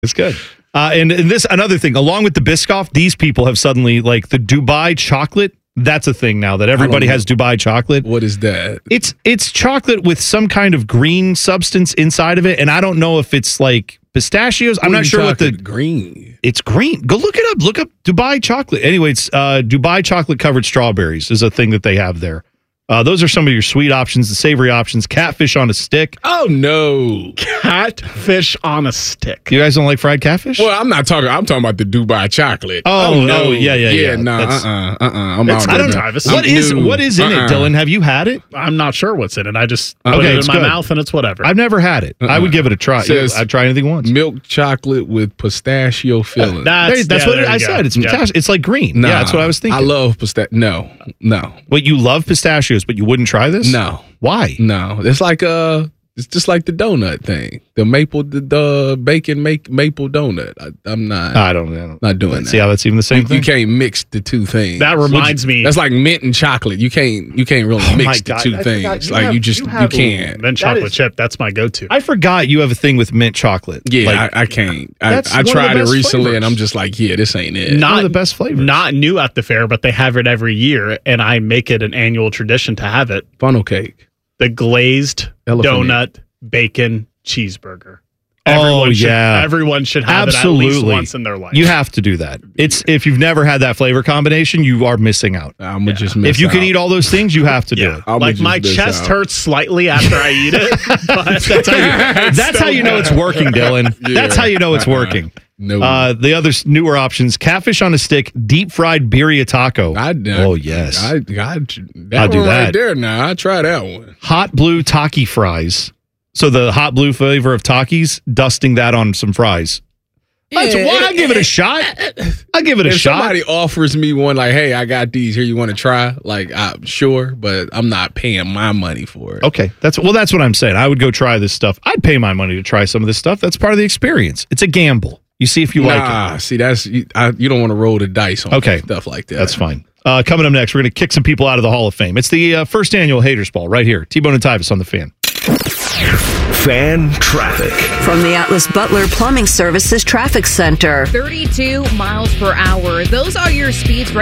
It's good. And this another thing, along with the Biscoff, these people have suddenly like the Dubai chocolate. That's a thing now that everybody has Dubai chocolate. What is that? It's chocolate with some kind of green substance inside of it, and I don't know if it's like pistachios. I'm not sure what the green. It's green. Go look it up. Look up Dubai chocolate. Anyway, it's Dubai chocolate covered strawberries is a thing that they have there. Those are some of your sweet options, the savory options. Catfish on a stick. Oh, no. Catfish on a stick. You guys don't like fried catfish? Well, I'm talking about the Dubai chocolate. Oh, no. Yeah. No, I'm out. I don't know. What is in it, Dylan? Have you had it? I'm not sure what's in it. I just put it in my mouth and it's whatever. I've never had it. I would give it a try. I'd try anything once. Milk chocolate with pistachio filling. That's what I said. It's pistachio. It's like green. Nah, yeah, that's what I was thinking. I love pistachio. No. Wait, you love pistachios, but you wouldn't try this? No. Why? No. It's just like the donut thing. The bacon maple donut. I'm not. I don't not doing that. See how that's even the same thing? You can't mix the two things. That reminds me. That's like mint and chocolate. You can't really mix the two things. You can't. Mint chocolate chip. That's my go-to. I forgot you have a thing with mint chocolate. Yeah, I can't. I tried it recently, and I'm just like, yeah, this ain't it. Not one of the best flavors. Not new at the fair, but they have it every year, and I make it an annual tradition to have it. Funnel cake. The glazed donut bacon cheeseburger. Everyone should have it at least once in their life. You have to do that. If you've never had that flavor combination, you are missing out. I'm gonna just miss If you out. can eat all those things, you have to do it. Like my chest hurts slightly after I eat it. But that's how you know it's working, Dylan. Yeah. That's how you know it's working. No. The other newer options: catfish on a stick, deep fried birria taco. Oh yes, I'll do that right there. Now I try that one. Hot blue Taki fries. So the hot blue flavor of Takis, dusting that on some fries. I'll give it a shot. I'll give it a shot. If somebody offers me one, like, hey, I got these here, you want to try? Like, sure, but I'm not paying my money for it. Okay, that's what I'm saying. I would go try this stuff. I'd pay my money to try some of this stuff. That's part of the experience. It's a gamble. You see if you like it. See, you don't want to roll the dice on stuff like that. That's fine. Coming up next, we're going to kick some people out of the Hall of Fame. It's the first annual Haters Ball right here. T-Bone and Tyvis on the Fan. Fan traffic. From the Atlas Butler Plumbing Services Traffic Center. 32 miles per hour. Those are your speeds right